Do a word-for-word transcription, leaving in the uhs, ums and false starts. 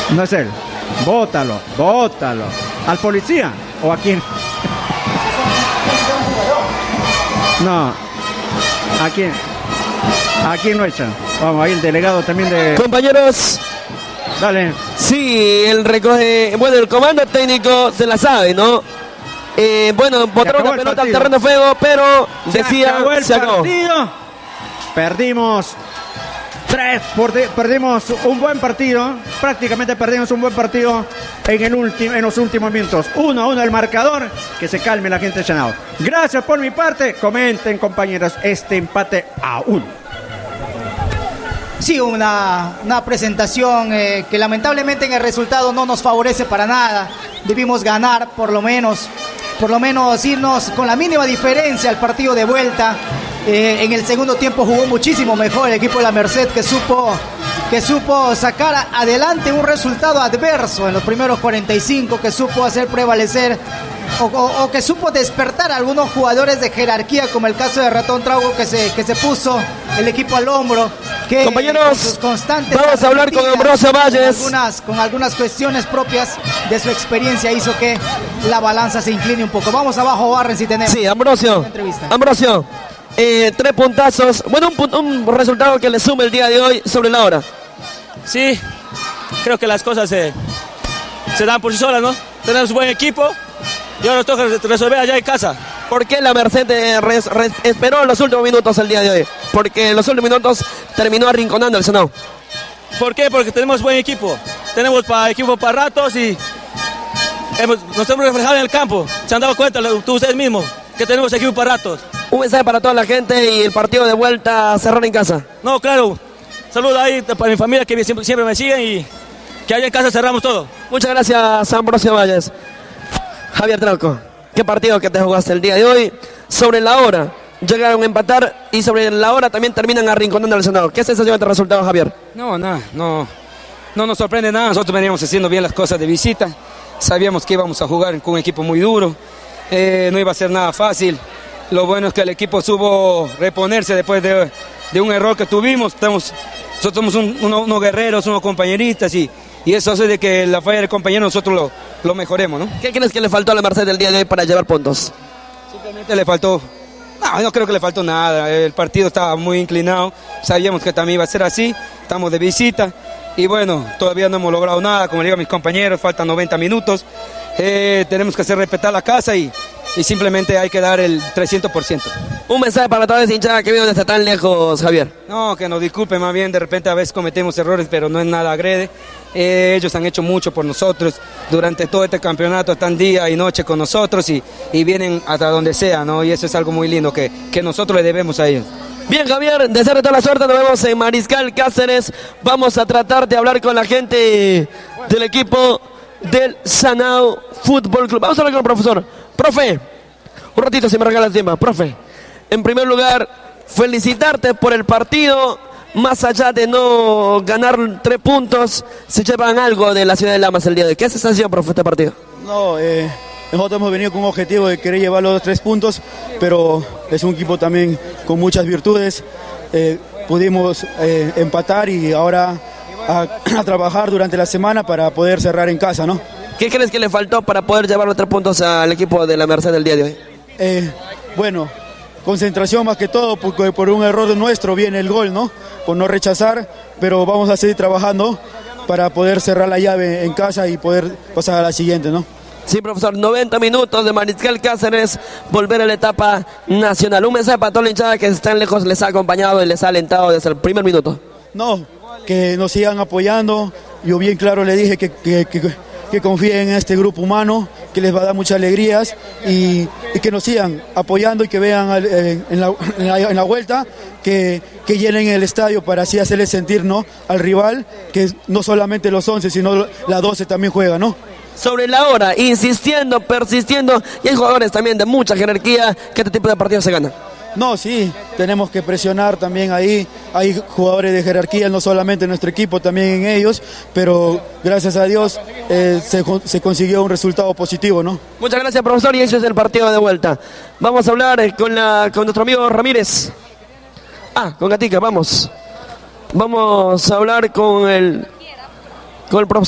No es él. Bótalo, bótalo. ¿Al policía o a quién? No. ¿A quién? ¿A quién lo echan? Vamos, ahí el delegado también de... Compañeros. Dale. Sí, el recoge... Bueno, el comando técnico se la sabe, ¿no? Eh, bueno, botaron la pelota al terreno de juego, pero se decía... Acabó el se acabó. partido. Perdimos... Tres, por de, perdimos un buen partido, prácticamente perdimos un buen partido en, el último, en los últimos minutos. Uno a uno el marcador, que se calme la gente de Chanao. Gracias por mi parte, comenten compañeros este empate a uno. Sí, una, una presentación eh, que lamentablemente en el resultado no nos favorece para nada. Debimos ganar por lo menos, por lo menos irnos con la mínima diferencia al partido de vuelta. Eh, en el segundo tiempo jugó muchísimo mejor el equipo de la Merced, que supo, que supo sacar adelante un resultado adverso en los primeros cuarenta y cinco, que supo hacer prevalecer o, o, o que supo despertar a algunos jugadores de jerarquía, como el caso de Ratón Traugo, que se, que se puso el equipo al hombro. Que, compañeros, sus constantes vamos a hablar con Ambrosio Valles. Con algunas, con algunas cuestiones propias de su experiencia hizo que la balanza se incline un poco. Vamos abajo, Barren, si tenemos. Sí, Ambrosio. Ambrosio. Eh, tres puntazos, bueno, un, un resultado que le suma el día de hoy sobre la hora. Sí, creo que las cosas se, se dan por sí solas, ¿no? Tenemos un buen equipo y ahora nos toca resolver allá en casa. ¿Por qué la Merced eh, res, res, esperó en los últimos minutos el día de hoy? Porque en los últimos minutos terminó arrinconando el Senado. ¿Por qué? Porque tenemos buen equipo, tenemos pa, equipo para ratos y hemos, nos hemos reflejado en el campo. Se han dado cuenta tú, ustedes mismos que tenemos equipo para ratos. Un mensaje para toda la gente y el partido de vuelta a cerrar en casa. No, claro. Saludos ahí para mi familia que siempre, siempre me siguen y que allá en casa cerramos todo. Muchas gracias, Ambrosio Valles. Javier Trauco, qué partido que te jugaste el día de hoy. Sobre la hora llegaron a empatar y sobre la hora también terminan arrinconando al Senado. ¿Qué sensación de este resultado, Javier? No, nada, no, no nos sorprende nada. Nosotros veníamos haciendo bien las cosas de visita. Sabíamos que íbamos a jugar con un equipo muy duro. Eh, no iba a ser nada fácil. Lo bueno es que el equipo supo reponerse después de, de un error que tuvimos. Estamos, nosotros somos un, uno, unos guerreros, unos compañeristas y, y eso hace de que la falla del compañero nosotros lo, lo mejoremos, ¿no? ¿Qué crees que le faltó a la Merced el día de hoy para llevar puntos? Simplemente le faltó... No, no creo que le faltó nada. El partido estaba muy inclinado. Sabíamos que también iba a ser así. Estamos de visita y bueno, todavía no hemos logrado nada. Como le digo a mis compañeros, faltan noventa minutos. Eh, tenemos que hacer respetar la casa y... y simplemente hay que dar el trescientos por ciento. Un mensaje para toda esa hinchada que vino desde tan lejos, Javier. No, que nos disculpen más bien, de repente a veces cometemos errores, pero no es nada agrede. Eh, ellos han hecho mucho por nosotros, durante todo este campeonato están día y noche con nosotros y, y vienen hasta donde sea, ¿no? Y eso es algo muy lindo que, que nosotros le debemos a ellos. Bien, Javier, desearle toda la suerte, nos vemos en Mariscal Cáceres. Vamos a tratar de hablar con la gente del equipo del Sanao Fútbol Club. Vamos a hablar con el profesor. Profe, un ratito si me regala el tiempo. Profe, en primer lugar, felicitarte por el partido. Más allá de no ganar tres puntos, se llevan algo de la ciudad de Lamas el día de hoy. ¿Qué sensación, profe, este partido? No, eh, nosotros hemos venido con un objetivo de querer llevar los tres puntos, pero es un equipo también con muchas virtudes. Eh, pudimos eh, empatar y ahora a, a trabajar durante la semana para poder cerrar en casa, ¿no? ¿Qué crees que le faltó para poder llevar los tres puntos al equipo de la Merced el día de hoy? Eh, bueno, concentración más que todo, porque por un error nuestro viene el gol, ¿no? Por no rechazar, pero vamos a seguir trabajando para poder cerrar la llave en casa y poder pasar a la siguiente, ¿no? Sí, profesor, noventa minutos de Mariscal Cáceres, volver a la etapa nacional. Un mensaje para toda la hinchada que están lejos, les ha acompañado y les ha alentado desde el primer minuto. No, que nos sigan apoyando. Yo bien claro le dije que... que, que que confíen en este grupo humano, que les va a dar muchas alegrías y, y que nos sigan apoyando y que vean eh, en, la, en, la, en la vuelta, que, que llenen el estadio para así hacerles sentir, ¿no?, al rival, que no solamente los once, sino la doce también juega, ¿no? Sobre la hora, insistiendo, persistiendo, y hay jugadores también de mucha jerarquía que este tipo de partidos se ganan. No, sí, tenemos que presionar también ahí, hay jugadores de jerarquía, no solamente en nuestro equipo, también en ellos, pero gracias a Dios eh, se, se consiguió un resultado positivo, ¿no? Muchas gracias, profesor, y eso es el partido de vuelta. Vamos a hablar con, la, con nuestro amigo Ramírez. Ah, con Gatica, vamos. Vamos a hablar con el, con el profesor.